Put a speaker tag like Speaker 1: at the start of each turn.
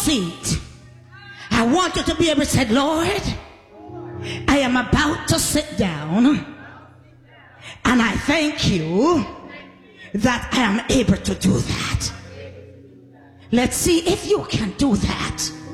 Speaker 1: seat, I want you to be able to say, Lord, I am about to sit down, and I thank you that I am able to do that. Let's see if you can do that.